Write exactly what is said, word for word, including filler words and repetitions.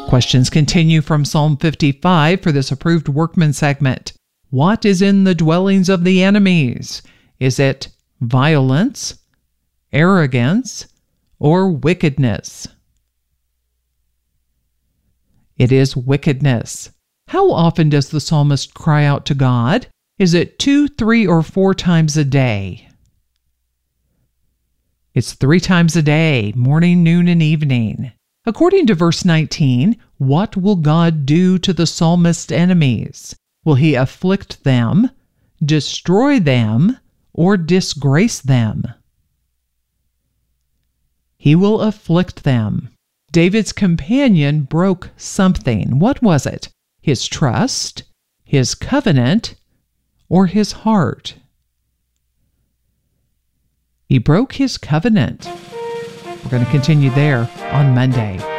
Questions continue from Psalm fifty-five for this approved workman segment. What is in the dwellings of the enemies? Is it violence, arrogance, or wickedness? It is wickedness. How often does the psalmist cry out to God? Is it two, three, or four times a day? It's three times a day, morning, noon, and evening. According to verse nineteen, what will God do to the psalmist's enemies? Will he afflict them, destroy them, or disgrace them? He will afflict them. David's companion broke something. What was it? His trust, his covenant, or his heart? He broke his covenant. We're going to continue there on Monday.